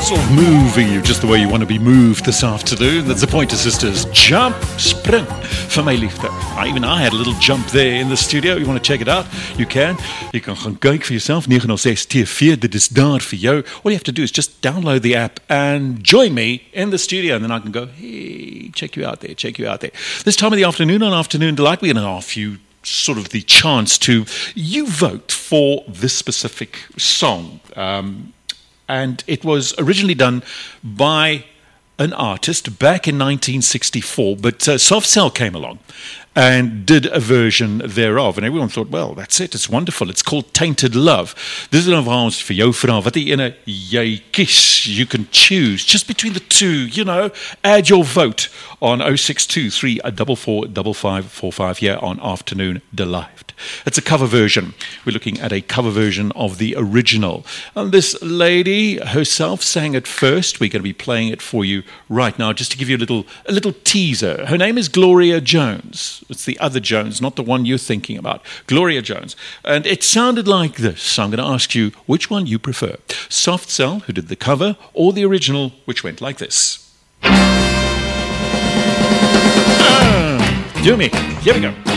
sort of moving you just the way you want to be moved this afternoon. That's the Pointer Sisters. Jump, spring vir my liefde. Even I had a little jump there in the studio. You want to check it out? You can. You can gaan kyk vir jouself. 906 TV, dit is daar vir jou. All you have to do is just download the app and join me in the studio. And then I can go, hey, check you out there, check you out there. This time of the afternoon on Afternoon Delight, we're going to offer you sort of the chance to, you vote for this specific song. And it was originally done by an artist back in 1964, but Soft Cell came along and did a version thereof. And everyone thought, well, that's it, it's wonderful. It's called Tainted Love. Dis is nou waar ons vir jou vra, wat die ene jy kies. You can choose just between the two, you know. Add your vote on 062 344 here on Afternoon Delight. It's a cover version. We're looking at a cover version of the original. And this lady herself sang it first. We're going to be playing it for you right now, just to give you a little teaser. Her name is Gloria Jones. It's the other Jones, not the one you're thinking about. Gloria Jones. And it sounded like this. I'm going to ask you which one you prefer. Soft Cell, who did the cover, or the original, which went like this. Do me. Here we go.